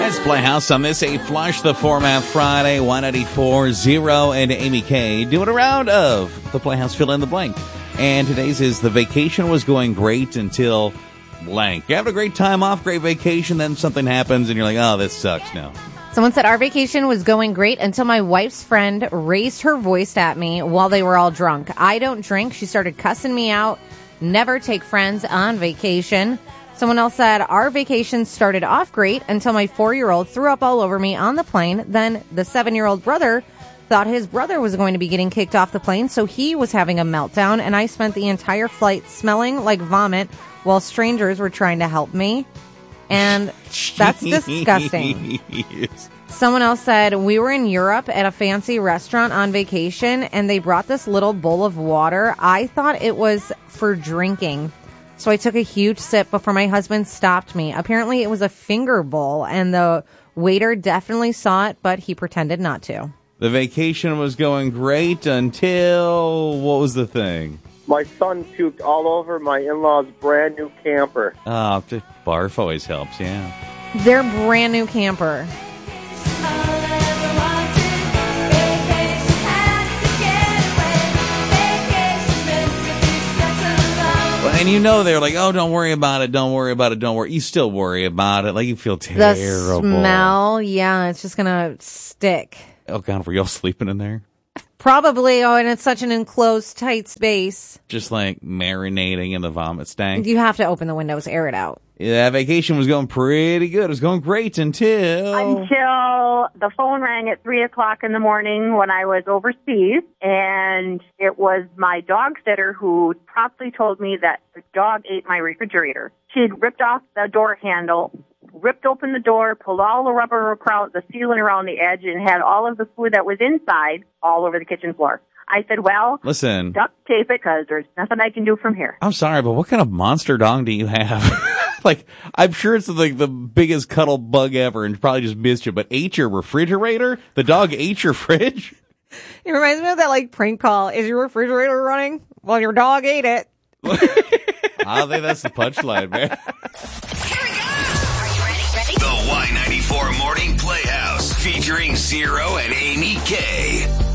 Let's Playhouse on this A Flush the Format Friday, 184, Zero, and Amy K doing a round of the Playhouse Fill in the Blank. And today's is the vacation was going great until blank. You have a great time off, great vacation, then something happens and you're like, oh, this sucks now. Someone said our vacation was going great until my wife's friend raised her voice at me while they were all drunk. I don't drink. She started cussing me out. Never take friends on vacation. Someone else said, our vacation started off great until my 4-year-old threw up all over me on the plane. Then the 7-year-old brother thought his brother was going to be getting kicked off the plane, so he was having a meltdown, and I spent the entire flight smelling like vomit while strangers were trying to help me. And that's disgusting. Yes. Someone else said, we were in Europe at a fancy restaurant on vacation, and they brought this little bowl of water. I thought it was for drinking. So I took a huge sip before my husband stopped me. Apparently it was a finger bowl, and the waiter definitely saw it, but he pretended not to. The vacation was going great until, what was the thing? My son puked all over my in-laws' brand new camper. Oh, barf always helps, yeah. Their brand new camper. And you know they're like, oh, don't worry about it, don't worry about it, don't worry. You still worry about it. Like, you feel terrible. The smell, yeah, it's just going to stick. Oh, God, were y'all sleeping in there? Probably, and it's such an enclosed, tight space. Just like marinating in the vomit stank. You have to open the windows, air it out. Yeah, that vacation was going pretty good. It was going great until the phone rang at 3 o'clock in the morning when I was overseas, and it was my dog sitter who promptly told me that the dog ate my refrigerator. She'd ripped off the door handle, ripped open the door, pulled all the rubber around the sealant around the edge, and had all of the food that was inside all over the kitchen floor. I said, well, listen, duct tape it because there's nothing I can do from here. I'm sorry, but what kind of monster dog do you have? Like, I'm sure it's like the biggest cuddle bug ever and probably just missed you, but ate your refrigerator? The dog ate your fridge? It reminds me of that, like, prank call. Is your refrigerator running? Well, your dog ate it. I think that's the punchline, man. Here we go. Are you ready? The Y94 Morning Playhouse featuring Zero and Amy K.